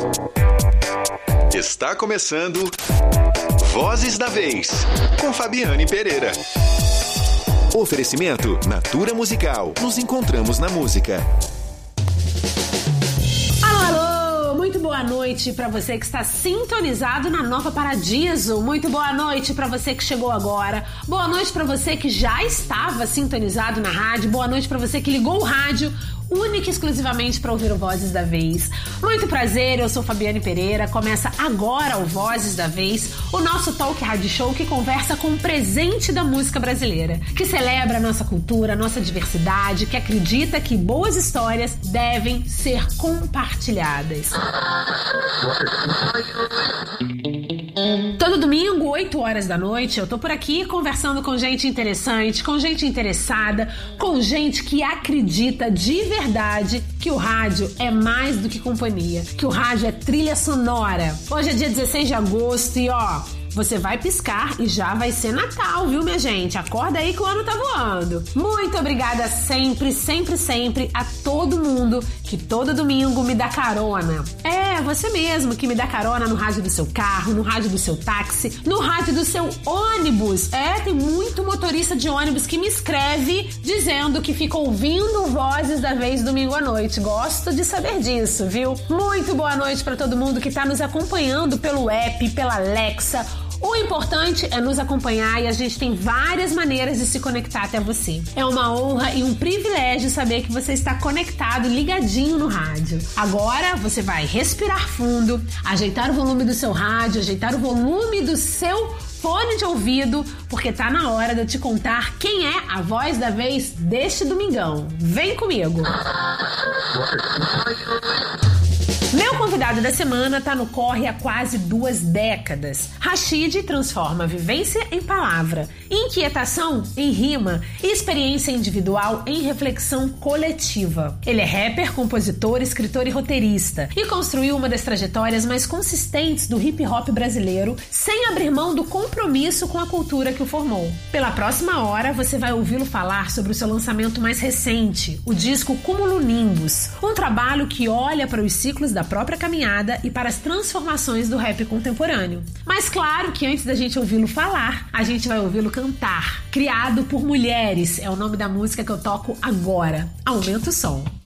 Está começando Vozes da Vez, com Fabiane Pereira. Oferecimento Natura Musical. Nos encontramos na música. Alô, muito boa noite para você que está sintonizado na Nova Paradiso. Muito boa noite para você que chegou agora. Boa noite para você que já estava sintonizado na rádio. Boa noite para você que ligou o rádio única e exclusivamente para ouvir o Vozes da Vez. Muito prazer, eu sou Fabiane Pereira. Começa agora o Vozes da Vez, o nosso talk rádio show que conversa com o presente da música brasileira, que celebra a nossa cultura, a nossa diversidade, que acredita que boas histórias devem ser compartilhadas. Todo domingo, 8 horas da noite, eu tô por aqui conversando com gente interessante, com gente interessada, com gente que acredita de verdade que o rádio é mais do que companhia, que o rádio é trilha sonora. Hoje é dia 16 de agosto e ó, você vai piscar e já vai ser Natal, viu, minha gente? Acorda aí que o ano tá voando. Muito obrigada sempre, sempre, sempre a todo mundo que todo domingo me dá carona. É, você mesmo que me dá carona no rádio do seu carro, no rádio do seu táxi, no rádio do seu ônibus. É, tem muito motorista de ônibus que me escreve dizendo que fica ouvindo Vozes da Vez domingo à noite. Gosto de saber disso, viu? Muito boa noite pra todo mundo que tá nos acompanhando pelo app, pela Alexa. O importante é nos acompanhar e a gente tem várias maneiras de se conectar até você. É uma honra e um privilégio saber que você está conectado, ligadinho no rádio. Agora você vai respirar fundo, ajeitar o volume do seu rádio, ajeitar o volume do seu fone de ouvido, porque tá na hora de eu te contar quem é a voz da vez deste domingão. Vem comigo! Meu convidado da semana tá no corre há quase 2 décadas. Rashid transforma vivência em palavra, inquietação em rima e experiência individual em reflexão coletiva. Ele é rapper, compositor, escritor e roteirista e construiu uma das trajetórias mais consistentes do hip hop brasileiro sem abrir mão do compromisso com a cultura que o formou. Pela próxima hora, você vai ouvi-lo falar sobre o seu lançamento mais recente, o disco Cúmulo Nimbus, um trabalho que olha para os ciclos da própria caminhada e para as transformações do rap contemporâneo. Mas claro que antes da gente ouvi-lo falar, a gente vai ouvi-lo cantar. Criado por Mulheres é o nome da música que eu toco agora. Aumenta o som.